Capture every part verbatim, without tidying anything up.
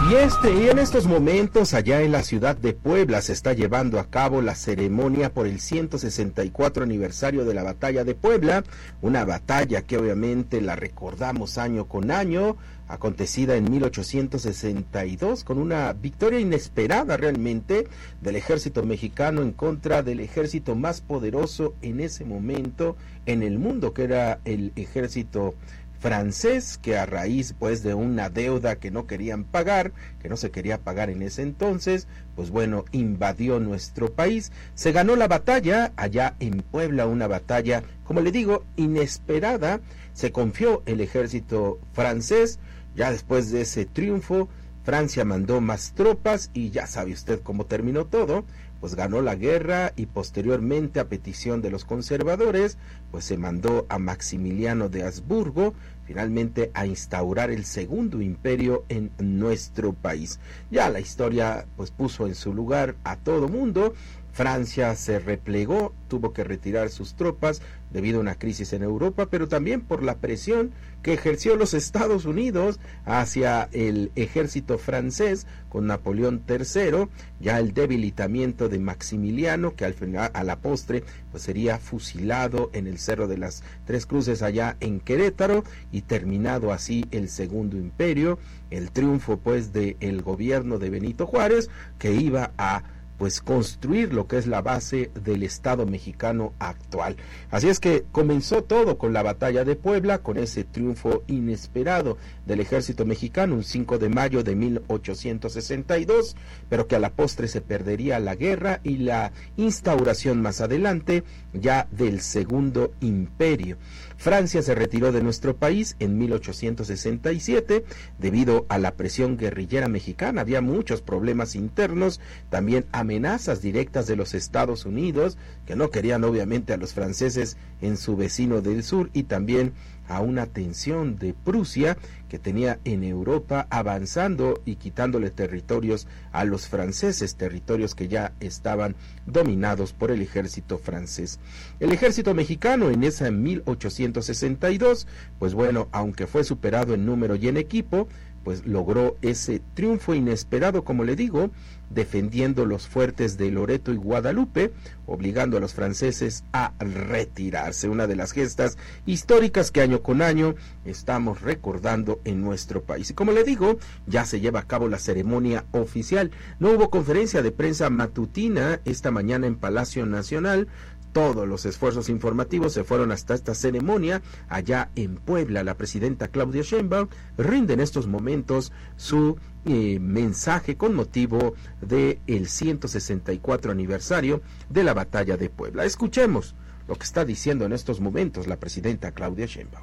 Y este y en estos momentos allá en la ciudad de Puebla se está llevando a cabo la ceremonia por el ciento sesenta y cuatro aniversario de la batalla de Puebla, una batalla que obviamente la recordamos año con año, acontecida en mil ochocientos sesenta y dos con una victoria inesperada realmente del ejército mexicano en contra del ejército más poderoso en ese momento en el mundo, que era el ejército francés, que a raíz pues de una deuda que no querían pagar, que no se quería pagar en ese entonces, pues bueno, invadió nuestro país. Se ganó la batalla allá en Puebla, una batalla, como le digo, inesperada. Se confió el ejército francés. Ya después de ese triunfo, Francia mandó más tropas y ya sabe usted cómo terminó todo. Pues ganó la guerra y posteriormente, a petición de los conservadores, pues se mandó a Maximiliano de Habsburgo finalmente a instaurar el segundo imperio en nuestro país. Ya la historia pues puso en su lugar a todo mundo. Francia se replegó, tuvo que retirar sus tropas debido a una crisis en Europa, pero también por la presión que ejerció los Estados Unidos hacia el ejército francés con Napoleón tercero, ya el debilitamiento de Maximiliano, que al final, a la postre, pues sería fusilado en el Cerro de las Tres Cruces allá en Querétaro, y terminado así el segundo imperio, el triunfo pues del gobierno de Benito Juárez, que iba a pues construir lo que es la base del Estado mexicano actual. Así es que comenzó todo con la batalla de Puebla, con ese triunfo inesperado del ejército mexicano, un cinco de mayo de mil ochocientos sesenta y dos, pero que a la postre se perdería la guerra y la instauración más adelante ya del segundo imperio. Francia se retiró de nuestro país en mil ochocientos sesenta y siete debido a la presión guerrillera mexicana. Había muchos problemas internos, también amenazas directas de los Estados Unidos, que no querían obviamente a los franceses en su vecino del sur, y también a una tensión de Prusia que tenía en Europa avanzando y quitándole territorios a los franceses, territorios que ya estaban dominados por el ejército francés. El ejército mexicano en esa mil ochocientos sesenta y dos, pues bueno, aunque fue superado en número y en equipo, pues logró ese triunfo inesperado, como le digo, defendiendo los fuertes de Loreto y Guadalupe, obligando a los franceses a retirarse, una de las gestas históricas que año con año estamos recordando en nuestro país. Y como le digo, ya se lleva a cabo la ceremonia oficial. No hubo conferencia de prensa matutina esta mañana en Palacio Nacional. Todos los esfuerzos informativos se fueron hasta esta ceremonia allá en Puebla. La presidenta Claudia Sheinbaum rinde en estos momentos su eh, mensaje con motivo del ciento sesenta y cuatro aniversario de la batalla de Puebla. Escuchemos lo que está diciendo en estos momentos la presidenta Claudia Sheinbaum.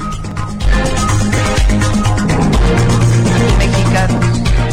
Mexicanos,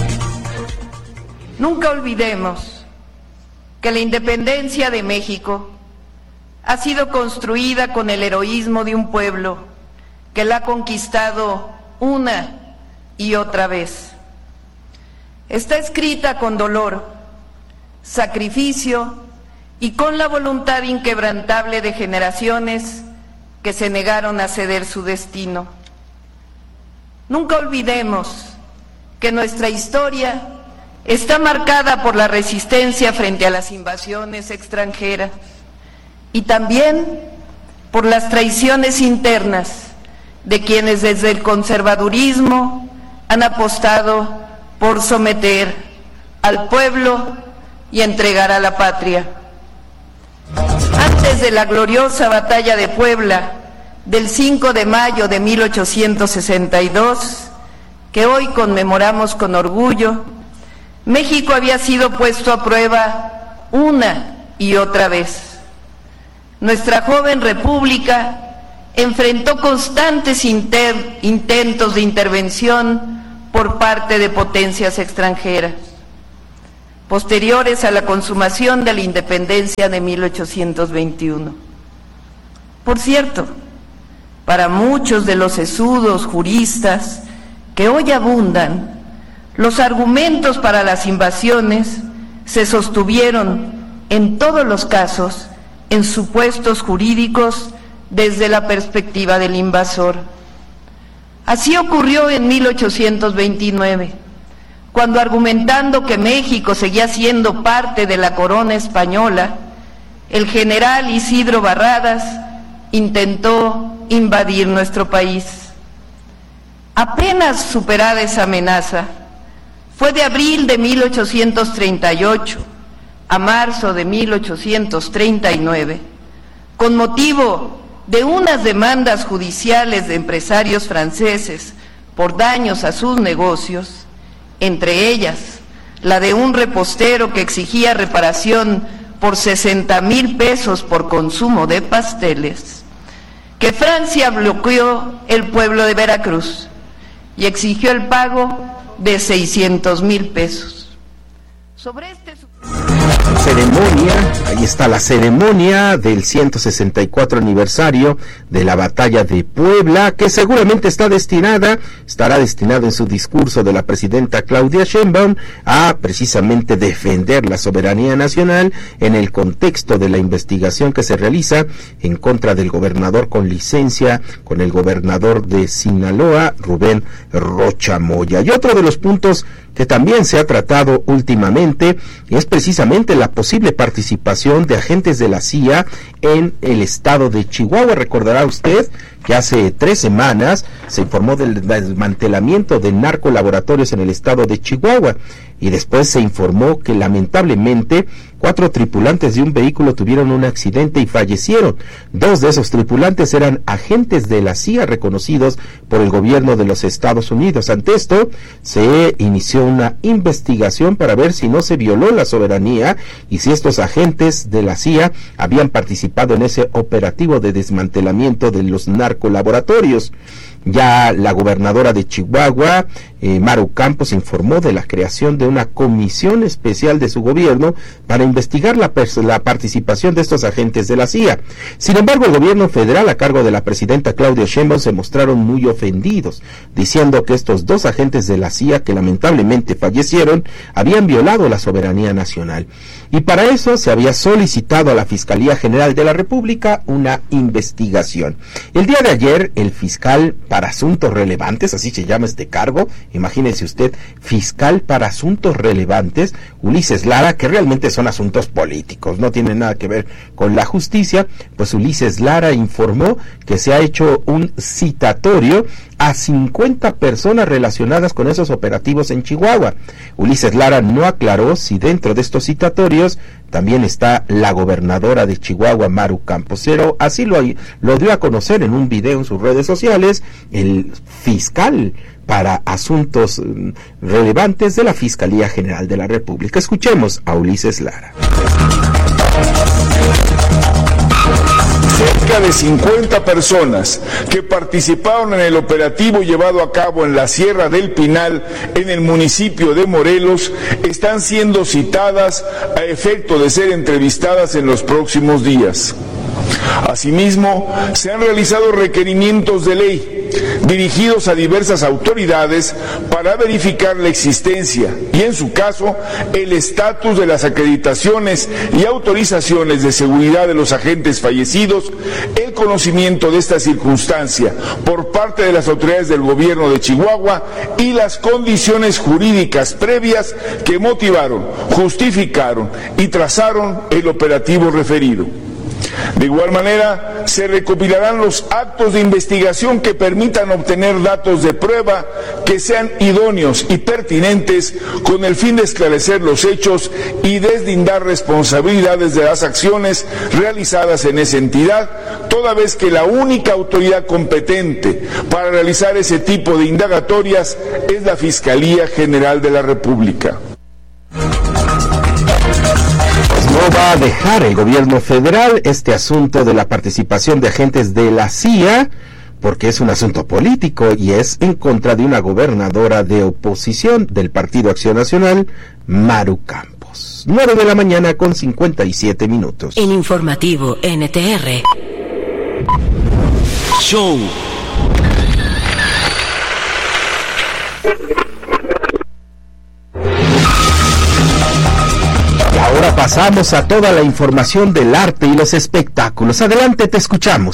nunca olvidemos que la independencia de México ha sido construida con el heroísmo de un pueblo que la ha conquistado una y otra vez. Está escrita con dolor, sacrificio y con la voluntad inquebrantable de generaciones que se negaron a ceder su destino. Nunca olvidemos que nuestra historia está marcada por la resistencia frente a las invasiones extranjeras, y también por las traiciones internas de quienes desde el conservadurismo han apostado por someter al pueblo y entregar a la patria. Antes de la gloriosa batalla de Puebla del cinco de mayo de mil ochocientos sesenta y dos, que hoy conmemoramos con orgullo, México había sido puesto a prueba una y otra vez. Nuestra joven república enfrentó constantes inter, intentos de intervención por parte de potencias extranjeras, posteriores a la consumación de la independencia de mil ochocientos veintiuno. Por cierto, para muchos de los sesudos juristas que hoy abundan, los argumentos para las invasiones se sostuvieron en todos los casos en supuestos jurídicos desde la perspectiva del invasor. Así ocurrió en mil ochocientos veintinueve, cuando, argumentando que México seguía siendo parte de la corona española, el general Isidro Barradas intentó invadir nuestro país. Apenas superada esa amenaza, fue de abril de mil ochocientos treinta y ocho a marzo de mil ochocientos treinta y nueve, con motivo de unas demandas judiciales de empresarios franceses por daños a sus negocios, entre ellas la de un repostero que exigía reparación por sesenta mil pesos por consumo de pasteles, que Francia bloqueó el pueblo de Veracruz y exigió el pago de seiscientos mil pesos. Sobre este ceremonia, ahí está la ceremonia del ciento sesenta y cuatro aniversario de la batalla de Puebla, que seguramente está destinada, estará destinada en su discurso de la presidenta Claudia Sheinbaum a precisamente defender la soberanía nacional en el contexto de la investigación que se realiza en contra del gobernador con licencia, con el gobernador de Sinaloa, Rubén Rocha Moya. Y otro de los puntos que también se ha tratado últimamente es precisamente la posible participación de agentes de la C I A en el estado de Chihuahua. Recordará usted que hace tres semanas se informó del desmantelamiento de narcolaboratorios en el estado de Chihuahua y después se informó que lamentablemente cuatro tripulantes de un vehículo tuvieron un accidente y fallecieron. Dos de esos tripulantes eran agentes de la C I A reconocidos por el gobierno de los Estados Unidos. Ante esto, se inició una investigación para ver si no se violó la soberanía y si estos agentes de la C I A habían participado en ese operativo de desmantelamiento de los narcolaboratorios. Ya la gobernadora de Chihuahua, eh, Maru Campos, informó de la creación de una comisión especial de su gobierno para investigar la, la participación de estos agentes de la C I A. Sin embargo, el gobierno federal, a cargo de la presidenta Claudia Sheinbaum, se mostraron muy ofendidos, diciendo que estos dos agentes de la C I A, que lamentablemente fallecieron, habían violado la soberanía nacional. Y para eso se había solicitado a la Fiscalía General de la República una investigación. El día de ayer, el fiscal para asuntos relevantes, así se llama este cargo, imagínese usted, fiscal para asuntos relevantes, Ulises Lara, que realmente son asuntos políticos, no tienen nada que ver con la justicia, pues Ulises Lara informó que se ha hecho un citatorio a cincuenta personas relacionadas con esos operativos en Chihuahua. Ulises Lara no aclaró si dentro de estos citatorios también está la gobernadora de Chihuahua, Maru Campos, pero así lo, lo dio a conocer en un video en sus redes sociales el fiscal para asuntos relevantes de la Fiscalía General de la República. Escuchemos a Ulises Lara. Cerca de cincuenta personas que participaron en el operativo llevado a cabo en la Sierra del Pinal, en el municipio de Morelos, están siendo citadas a efecto de ser entrevistadas en los próximos días. Asimismo, se han realizado requerimientos de ley dirigidos a diversas autoridades para verificar la existencia y, en su caso, el estatus de las acreditaciones y autorizaciones de seguridad de los agentes fallecidos, el conocimiento de esta circunstancia por parte de las autoridades del gobierno de Chihuahua y las condiciones jurídicas previas que motivaron, justificaron y trazaron el operativo referido. De igual manera, se recopilarán los actos de investigación que permitan obtener datos de prueba que sean idóneos y pertinentes con el fin de esclarecer los hechos y deslindar responsabilidades de las acciones realizadas en esa entidad, toda vez que la única autoridad competente para realizar ese tipo de indagatorias es la Fiscalía General de la República. No va a dejar el gobierno federal este asunto de la participación de agentes de la C I A, porque es un asunto político y es en contra de una gobernadora de oposición del Partido Acción Nacional, Maru Campos. nueve de la mañana con cincuenta y siete minutos. En Informativo N T R. Show. Ahora pasamos a toda la información del arte y los espectáculos. Adelante, te escuchamos.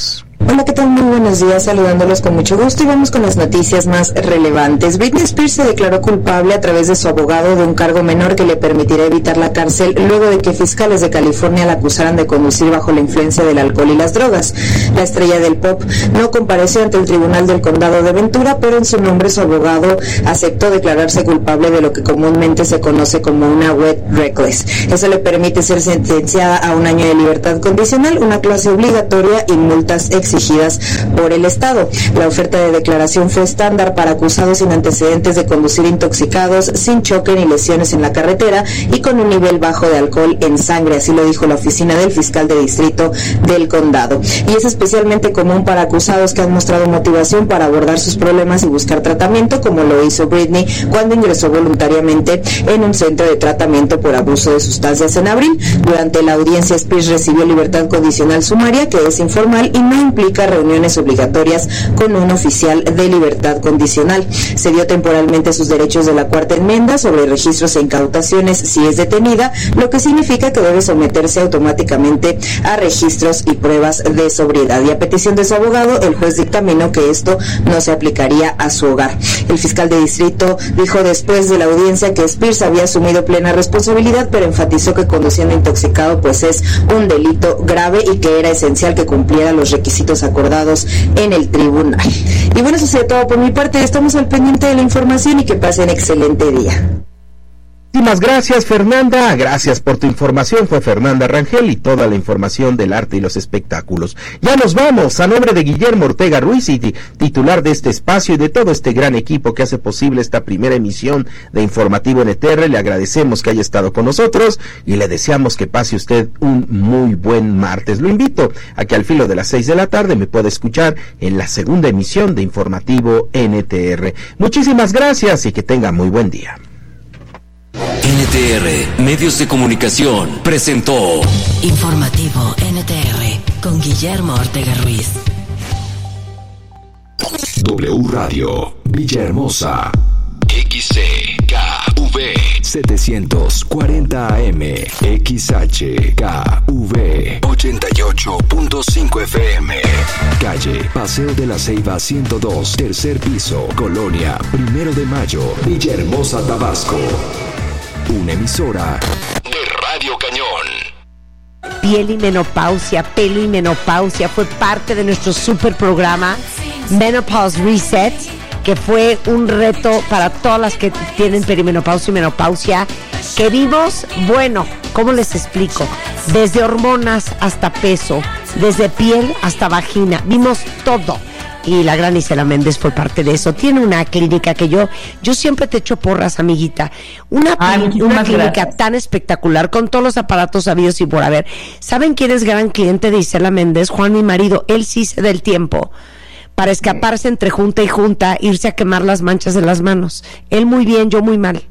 Hola, ¿qué tal? Muy buenos días, saludándolos con mucho gusto y vamos con las noticias más relevantes. Britney Spears se declaró culpable a través de su abogado de un cargo menor que le permitirá evitar la cárcel luego de que fiscales de California la acusaran de conducir bajo la influencia del alcohol y las drogas. La estrella del pop no compareció ante el Tribunal del Condado de Ventura, pero en su nombre su abogado aceptó declararse culpable de lo que comúnmente se conoce como una wet reckless. Eso le permite ser sentenciada a un año de libertad condicional, una clase obligatoria y multas exigidas por el Estado. La oferta de declaración fue estándar para acusados sin antecedentes de conducir intoxicados, sin choque ni lesiones en la carretera y con un nivel bajo de alcohol en sangre, así lo dijo la oficina del fiscal de distrito del condado. Y es especialmente común para acusados que han mostrado motivación para abordar sus problemas y buscar tratamiento, como lo hizo Britney cuando ingresó voluntariamente en un centro de tratamiento por abuso de sustancias en abril. Durante la audiencia, Spears recibió libertad condicional sumaria, que es informal y no implica reuniones obligatorias con un oficial de libertad condicional. Se dio temporalmente sus derechos de la cuarta enmienda sobre registros e incautaciones si es detenida, lo que significa que debe someterse automáticamente a registros y pruebas de sobriedad. Y a petición de su abogado, el juez dictaminó que esto no se aplicaría a su hogar. El fiscal de distrito dijo después de la audiencia que Spears había asumido plena responsabilidad, pero enfatizó que conduciendo intoxicado pues es un delito grave y que era esencial que cumpliera los requisitos acordados en el tribunal. Y bueno, eso sería todo por mi parte. Estamos al pendiente de la información y que pasen excelente día. Muchísimas gracias, Fernanda. Gracias por tu información. Fue Fernanda Rangel y toda la información del arte y los espectáculos. Ya nos vamos. A nombre de Guillermo Ortega Ruiz y titular de este espacio y de todo este gran equipo que hace posible esta primera emisión de Informativo N T R, le agradecemos que haya estado con nosotros y le deseamos que pase usted un muy buen martes. Lo invito a que al filo de las seis de la tarde me pueda escuchar en la segunda emisión de Informativo N T R. Muchísimas gracias y que tenga muy buen día. N T R, Medios de Comunicación, presentó Informativo N T R con Guillermo Ortega Ruiz. W Radio, Villahermosa. X C K V setecientos cuarenta A M, X H K V ochenta y ocho punto cinco F M. Calle Paseo de la Ceiba ciento dos, tercer piso, Colonia Primero de Mayo, Villahermosa, Tabasco. Una emisora de Radio Cañón. Piel y menopausia, pelo y menopausia fue parte de nuestro super programa Menopause Reset, que fue un reto para todas las que tienen perimenopausia y menopausia, que vimos, bueno, ¿cómo les explico? Desde hormonas hasta peso, desde piel hasta vagina, vimos todo. Y la gran Isela Méndez fue parte de eso. Tiene una clínica que yo yo siempre te echo porras, amiguita. Una, Ay, una clínica gracias. Tan espectacular, con todos los aparatos habidos y por haber. ¿Saben quién es gran cliente de Isela Méndez? Juan, mi marido. Él sí se da el tiempo para escaparse entre junta y junta, irse a quemar las manchas de las manos. Él muy bien, yo muy mal.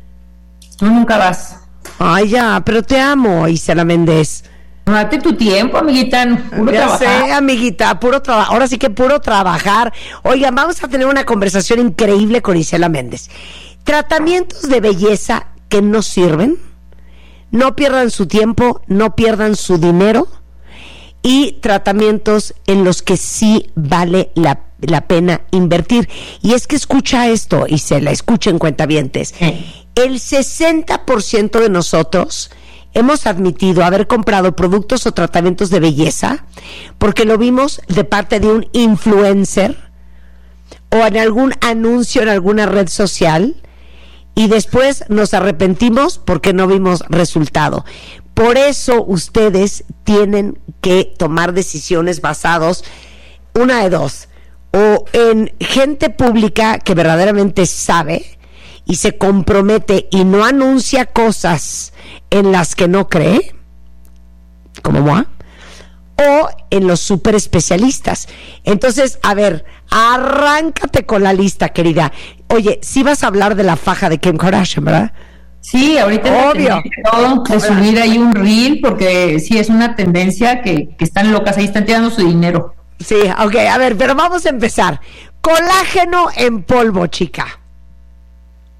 Tú nunca vas. Ay, ya, pero te amo, Isela Méndez. Date tu tiempo, amiguita, puro ya trabajar. sé, amiguita, puro trabajar. Ahora sí que puro trabajar. Oigan, vamos a tener una conversación increíble con Isela Méndez. Tratamientos de belleza que no sirven. No pierdan su tiempo, no pierdan su dinero. Y tratamientos en los que sí vale la, la pena invertir. Y es que escucha esto, Isela, escuchen, cuentavientes. Sí. El sesenta por ciento de nosotros hemos admitido haber comprado productos o tratamientos de belleza porque lo vimos de parte de un influencer o en algún anuncio en alguna red social y después nos arrepentimos porque no vimos resultado. Por eso ustedes tienen que tomar decisiones basadas, una de dos, o en gente pública que verdaderamente sabe y se compromete y no anuncia cosas en las que no cree, como Moa, o en los super especialistas. Entonces, a ver, arráncate con la lista, querida. Oye, sí vas a hablar de la faja de Kim Kardashian, ¿verdad? Sí, ahorita obvio todo de subir ahí un reel, porque sí es una tendencia que, que están locas, ahí están tirando su dinero. Sí, ok, a ver, pero vamos a empezar. Colágeno en polvo, chica.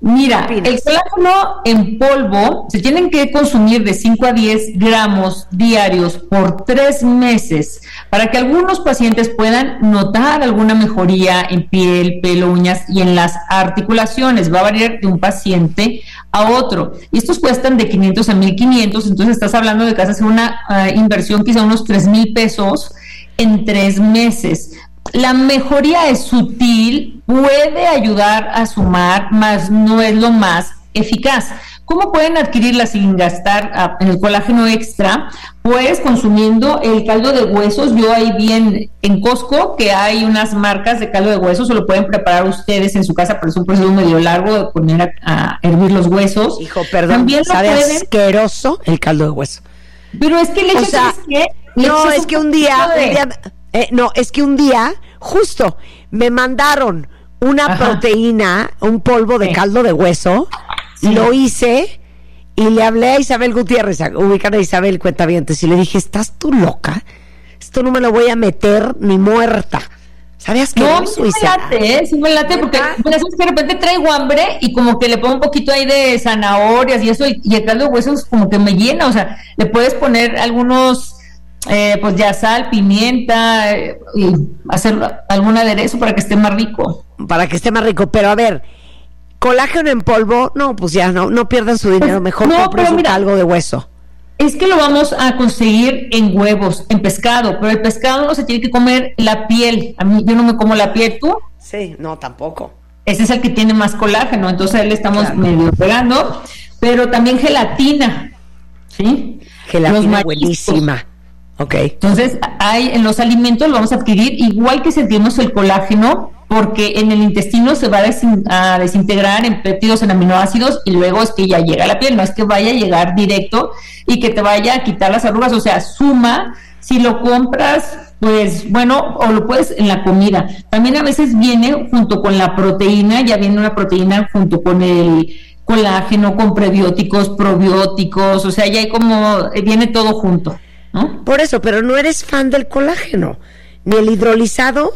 Mira, el colágeno en polvo se tienen que consumir de cinco a diez gramos diarios por tres meses para que algunos pacientes puedan notar alguna mejoría en piel, pelo, uñas y en las articulaciones. Va a variar de un paciente a otro. Y estos cuestan de quinientos a mil quinientos, entonces estás hablando de que vas a hacer una uh, inversión quizá unos tres mil pesos en tres meses. La mejoría es sutil, puede ayudar a sumar, mas no es lo más eficaz. ¿Cómo pueden adquirirla sin gastar uh, en el colágeno extra? Pues consumiendo el caldo de huesos. Yo ahí vi en, en Costco que hay unas marcas de caldo de huesos, se lo pueden preparar ustedes en su casa, pero es un proceso medio largo de poner a, a hervir los huesos. Hijo, perdón, También sabe pueden... asqueroso el caldo de hueso. Pero es que le echas, o sea, ¿qué? No, es un que un día, de... un día eh, no, es que un día, justo, me mandaron una Ajá. proteína, un polvo de sí. caldo de hueso, sí. lo hice y le hablé a Isabel Gutiérrez, ubicada a Isabel Cuentavientes, y le dije, ¿estás tú loca? Esto no me lo voy a meter ni muerta. ¿Sabías que no? Sí me late, ¿eh? Sí me late, porque bueno, es que de repente traigo hambre y como que le pongo un poquito ahí de zanahorias y eso, y, y el caldo de huesos como que me llena, o sea, le puedes poner algunos... Eh, pues ya sal, pimienta eh, y hacer algún aderezo para que esté más rico. Para que esté más rico, pero a ver, colágeno en polvo, no, pues ya no, no pierdan su dinero, pues, mejor no, compren un caldo de hueso. Es que lo vamos a conseguir en huevos, en pescado, pero el pescado no se tiene que comer la piel. A mí, yo no me como la piel, ¿tú? Sí, no, tampoco. Ese es el que tiene más colágeno, entonces a él le estamos claro. medio pegando, pero también gelatina, ¿sí? Gelatina buenísima. Okay. Entonces, hay en los alimentos lo vamos a adquirir igual que sentimos el colágeno, porque en el intestino se va a, desin- a desintegrar en péptidos, en aminoácidos, y luego es que ya llega a la piel, no es que vaya a llegar directo y que te vaya a quitar las arrugas, o sea, suma, si lo compras, pues bueno, o lo puedes en la comida. También a veces viene junto con la proteína, ya viene una proteína junto con el colágeno, con prebióticos, probióticos, o sea, ya hay como, viene todo junto, ¿no? Por eso, pero no eres fan del colágeno, ni el hidrolizado.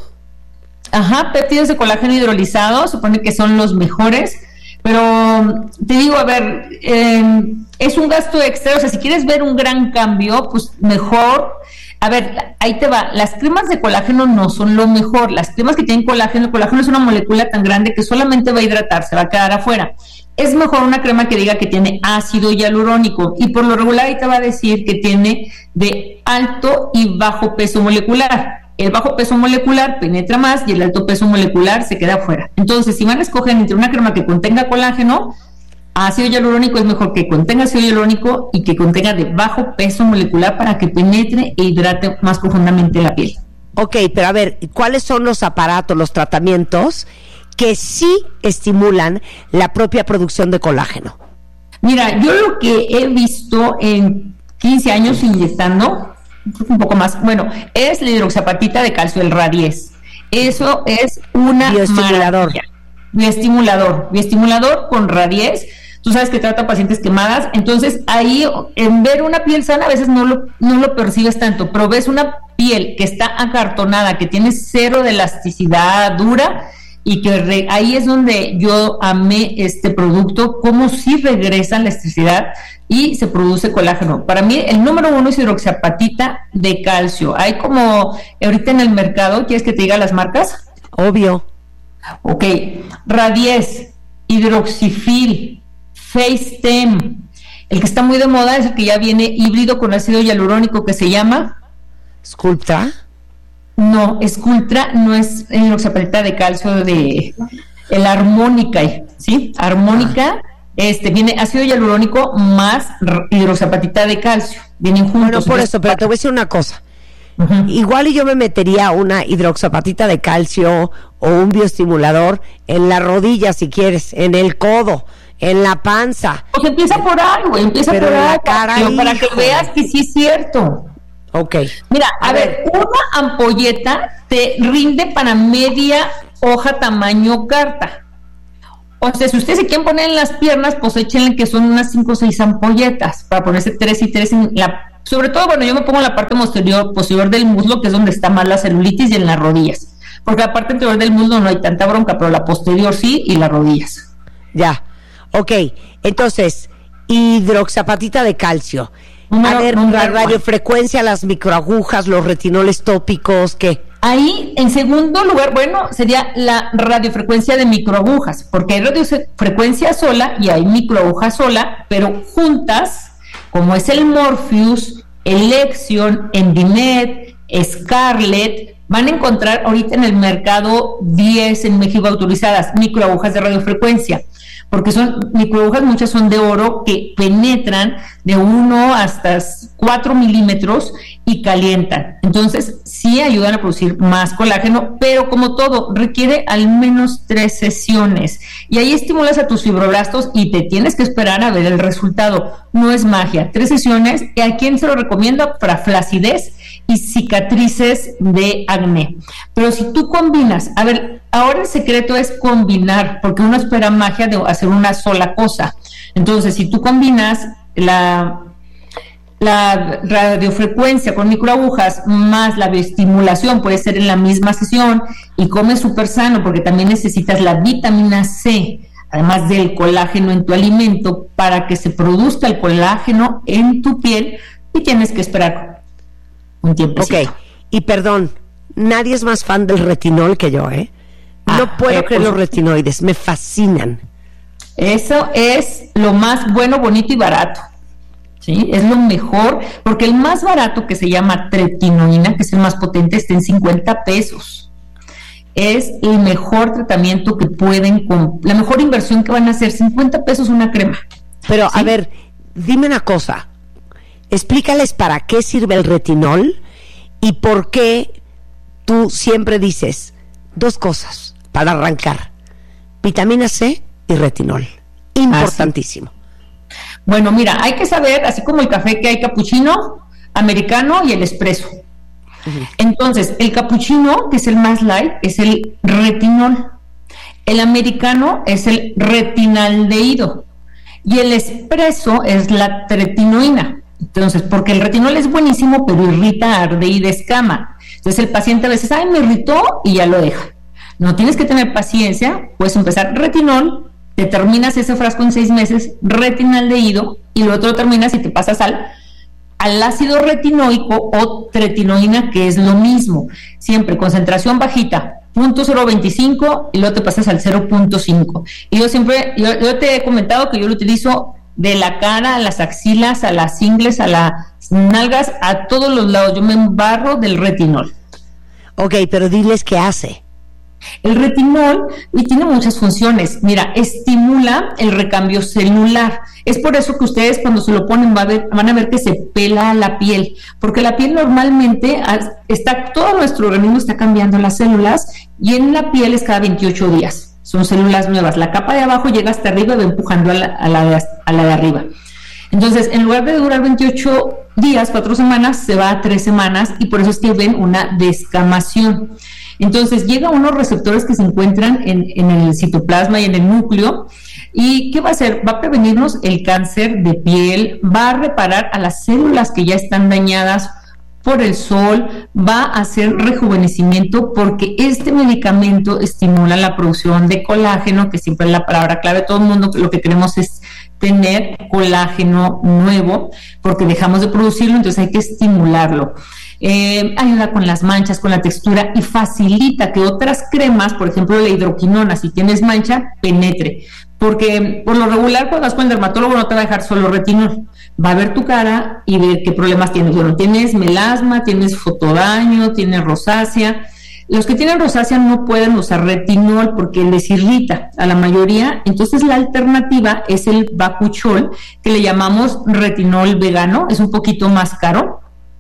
Ajá, péptidos de colágeno hidrolizado, supone que son los mejores, pero te digo, a ver, eh, es un gasto extra, o sea, si quieres ver un gran cambio, pues mejor, a ver, ahí te va, las cremas de colágeno no son lo mejor, las cremas que tienen colágeno, el colágeno es una molécula tan grande que solamente va a hidratar, se va a quedar afuera. Es mejor una crema que diga que tiene ácido hialurónico, y por lo regular ahí te va a decir que tiene de alto y bajo peso molecular. El bajo peso molecular penetra más y el alto peso molecular se queda afuera. Entonces, si van a escoger entre una crema que contenga colágeno, ácido hialurónico es mejor que contenga ácido hialurónico y que contenga de bajo peso molecular para que penetre e hidrate más profundamente la piel. Ok, pero a ver, ¿cuáles son los aparatos, los tratamientos que sí estimulan la propia producción de colágeno? Mira, yo lo que he visto en quince años inyectando, un poco más, bueno, es la hidroxiapatita de calcio, el Radies. Eso es una bioestimulador. Maravilla. Bioestimulador, bioestimulador con Radies. Tú sabes que trata pacientes quemadas, entonces ahí en ver una piel sana a veces no lo, no lo percibes tanto, pero ves una piel que está acartonada, que tiene cero de elasticidad dura, y que re, ahí es donde yo amé este producto, cómo sí regresa la elasticidad y se produce colágeno. Para mí el número uno es hidroxiapatita de calcio. Hay como ahorita en el mercado, ¿quieres que te diga las marcas? Obvio. Ok, Radies, Hidroxifil, Facestem. El que está muy de moda es el que ya viene híbrido con ácido hialurónico, que se llama Sculptra. No, Sculptra no es hidroxiapatita de calcio de el Armónica, ¿sí? Armónica, ah. este viene ácido hialurónico más hidroxiapatita de calcio, vienen juntos. Bueno, por eso, pero te voy a decir una cosa. Uh-huh. Igual y yo me metería una hidroxiapatita de calcio o un bioestimulador en la rodilla, si quieres, en el codo, en la panza. Pues empieza por ahí, güey, empieza pero por ahí, cara, para, para que veas que sí es cierto. Ok. Mira, a, a ver, ver, una ampolleta te rinde para media hoja tamaño carta. O sea, si ustedes se quieren poner en las piernas, pues échenle que son unas cinco o seis ampolletas para ponerse tres y tres en la... Sobre todo, bueno, yo me pongo en la parte posterior, posterior del muslo, que es donde está más la celulitis, y en las rodillas. Porque la parte anterior del muslo no hay tanta bronca, pero la posterior sí, y las rodillas. Ya. Ok, entonces, hidroxapatita de calcio. Número, a ver, número la radiofrecuencia, las microagujas, los retinoles tópicos, ¿qué? Ahí, en segundo lugar, bueno, sería la radiofrecuencia de microagujas, porque hay radiofrecuencia sola y hay microagujas sola, pero juntas, como es el Morpheus, el Lexion, Endimed, Scarlett, van a encontrar ahorita en el mercado diez en México autorizadas microagujas de radiofrecuencia, porque son microagujas, muchas son de oro, que penetran de uno hasta cuatro milímetros y calientan. Entonces, sí ayudan a producir más colágeno, pero como todo, requiere al menos tres sesiones. Y ahí estimulas a tus fibroblastos y te tienes que esperar a ver el resultado. No es magia. Tres sesiones. ¿Y a quién se lo recomiendo? Para flacidez y cicatrices de acné. Pero si tú combinas, a ver, ahora el secreto es combinar, porque uno espera magia de hacer una sola cosa. Entonces, si tú combinas la, la radiofrecuencia con microagujas más la bioestimulación, puede ser en la misma sesión, y comes súper sano, porque también necesitas la vitamina C, además del colágeno en tu alimento, para que se produzca el colágeno en tu piel, y tienes que esperar un tiempo. Ok, y perdón, nadie es más fan del retinol que yo, ¿eh? No Ah, puedo eh, creer pues, los retinoides, me fascinan. Eso es lo más bueno, bonito y barato. ¿Sí? Es lo mejor, porque el más barato, que se llama tretinoína, que es el más potente, está en cincuenta pesos. Es el mejor tratamiento que pueden, con la mejor inversión que van a hacer, cincuenta pesos una crema. Pero, ¿sí? a ver, dime una cosa. Explícales para qué sirve el retinol y por qué tú siempre dices dos cosas para arrancar: vitamina C y retinol. Importantísimo. Ah, sí. Bueno, mira, hay que saber, así como el café, que hay capuchino, americano y el espresso. Uh-huh. Entonces, el capuchino, que es el más light, es el retinol. El americano es el retinaldehído. Y el espresso es la tretinoína. Entonces, porque el retinol es buenísimo, pero irrita, arde y descama. Entonces el paciente a veces, ay, me irritó, y ya lo deja. No, tienes que tener paciencia. Puedes empezar retinol, te terminas ese frasco en seis meses, retinaldehído, y luego te lo terminas y te pasas al, al ácido retinoico o tretinoína, que es lo mismo. Siempre concentración bajita, punto cero veinticinco, y luego te pasas al cero punto cinco. Y yo siempre, yo, yo te he comentado que yo lo utilizo de la cara a las axilas, a las ingles, a las nalgas, a todos los lados. Yo me embarro del retinol. Ok, pero diles qué hace. El retinol y tiene muchas funciones. Mira, estimula el recambio celular. Es por eso que ustedes, cuando se lo ponen, va a ver, van a ver que se pela la piel, porque la piel normalmente está, todo nuestro organismo está cambiando las células, y en la piel es cada veintiocho días. Son células nuevas. La capa de abajo llega hasta arriba y va empujando a la, a la, de, a la de arriba. Entonces, en lugar de durar veintiocho días, cuatro semanas, se va a tres semanas, y por eso es que ven una descamación. Entonces, llega a unos receptores que se encuentran en, en el citoplasma y en el núcleo. ¿Y qué va a hacer? Va a prevenirnos el cáncer de piel, va a reparar a las células que ya están dañadas por el sol, va a hacer rejuvenecimiento, porque este medicamento estimula la producción de colágeno, que siempre es la palabra clave. Todo el mundo lo que queremos es tener colágeno nuevo, porque dejamos de producirlo, entonces hay que estimularlo. Eh, ayuda con las manchas, con la textura, y facilita que otras cremas, por ejemplo la hidroquinona, si tienes mancha, penetre, porque por lo regular cuando vas con el dermatólogo no te va a dejar solo retinol, va a ver tu cara y ver qué problemas tienes. Bueno, tienes melasma, tienes fotodaño, tienes rosácea. Los que tienen rosácea no pueden usar retinol porque les irrita a la mayoría. Entonces la alternativa es el bakuchiol, que le llamamos retinol vegano. Es un poquito más caro,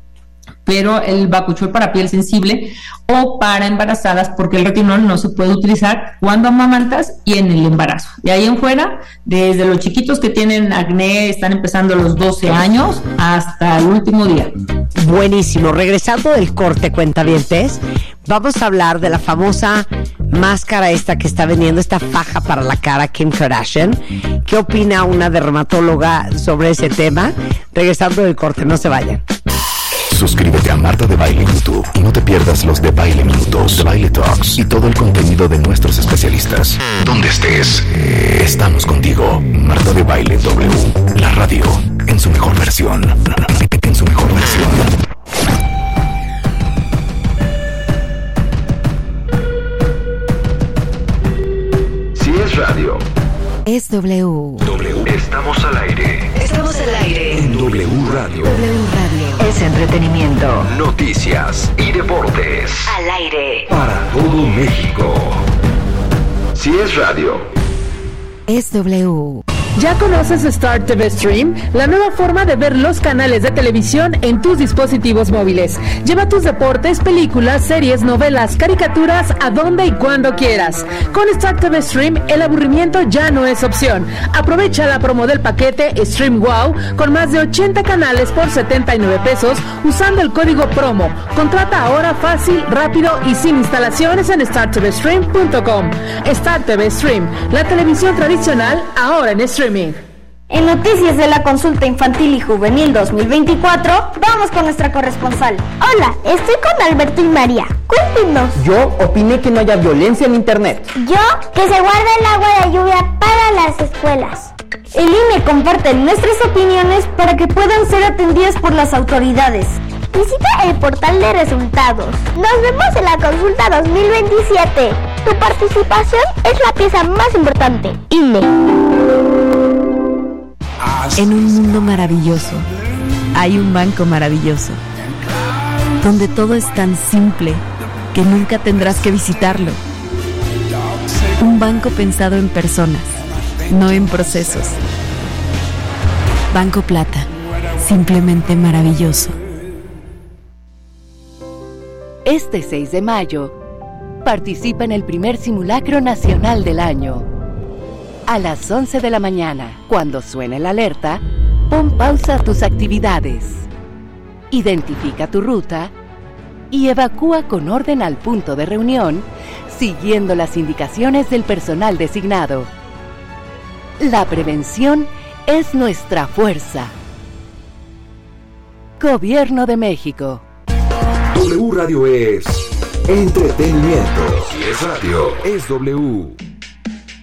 pero el bakuchiol para piel sensible o para embarazadas, porque el retinol no se puede utilizar cuando amamantas y en el embarazo. De ahí en fuera, desde los chiquitos que tienen acné, están empezando a los doce años, hasta el último día. Buenísimo. Regresando del corte, cuentavientes, vamos a hablar de la famosa máscara esta que está vendiendo, esta faja para la cara, Kim Kardashian. ¿Qué opina una dermatóloga sobre ese tema? Regresando del corte, no se vayan. Suscríbete a Marta de Baile en YouTube y no te pierdas los de Baile Minutos, de Baile Talks y todo el contenido de nuestros especialistas. Donde estés, estamos contigo. Marta de Baile W, la radio en su mejor versión. En su mejor versión. Si es radio, es W. W. Estamos al aire. Estamos al aire. En W Radio. W Radio. Es entretenimiento, noticias y deportes. Al aire. Para todo México. Si es radio, es W. ¿Ya conoces Star T V Stream? La nueva forma de ver los canales de televisión en tus dispositivos móviles. Lleva tus deportes, películas, series, novelas, caricaturas a donde y cuando quieras. Con Star T V Stream, el aburrimiento ya no es opción. Aprovecha la promo del paquete Stream Wow con más de ochenta canales por setenta y nueve pesos usando el código promo. Contrata ahora fácil, rápido y sin instalaciones en star t v stream punto com. Star T V Stream, la televisión tradicional ahora en streaming. En noticias de la consulta infantil y juvenil dos mil veinticuatro, vamos con nuestra corresponsal. Hola, estoy con Alberto y María. Cuéntenos. Yo opiné que no haya violencia en internet. Yo, que se guarde el agua de lluvia para las escuelas. El I N E comparte nuestras opiniones para que puedan ser atendidas por las autoridades. Visita el portal de resultados. Nos vemos en la consulta dos mil veintisiete. Tu participación es la pieza más importante. I N E. En un mundo maravilloso, hay un banco maravilloso, donde todo es tan simple que nunca tendrás que visitarlo. Un banco pensado en personas, no en procesos. Banco Plata, simplemente maravilloso. Este seis de mayo, participa en el primer simulacro nacional del año. A las once de la mañana, cuando suene la alerta, pon pausa a tus actividades. Identifica tu ruta y evacúa con orden al punto de reunión, siguiendo las indicaciones del personal designado. La prevención es nuestra fuerza. Gobierno de México. W Radio es entretenimiento. Si es radio, es W.